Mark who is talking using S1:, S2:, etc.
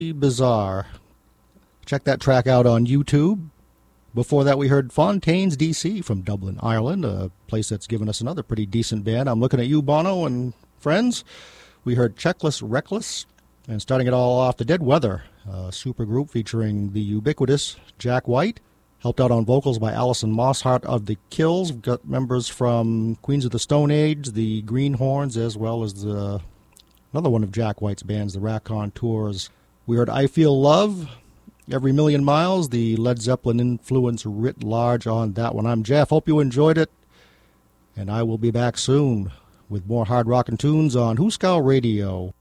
S1: Bizarre. Check that track out on YouTube. Before that, we heard Fontaines DC from Dublin, Ireland, a place that's given us another pretty decent band. I'm looking at you, Bono, and friends. We heard Checklist Reckless, and starting it all off, The Dead Weather, a super group featuring the ubiquitous Jack White, helped out on vocals by Alison Mosshart of The Kills. We've got members from Queens of the Stone Age, the Greenhorns, as well as another one of Jack White's bands, the Raconteurs. We heard I Feel Love, Every Million Miles, the Led Zeppelin influence writ large on that one. I'm Jeff. Hope you enjoyed it, and I will be back soon with more hard rockin' tunes on Hooskow Radio.